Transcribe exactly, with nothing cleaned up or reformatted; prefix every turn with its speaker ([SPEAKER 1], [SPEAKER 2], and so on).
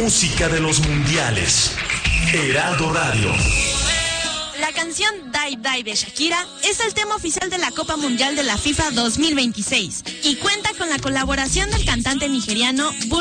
[SPEAKER 1] música de los mundiales. Heraldo Radio.
[SPEAKER 2] La canción Die Die de Shakira es el tema oficial de la Copa Mundial de la FIFA dos mil veintiséis y cuenta con la colaboración del cantante nigeriano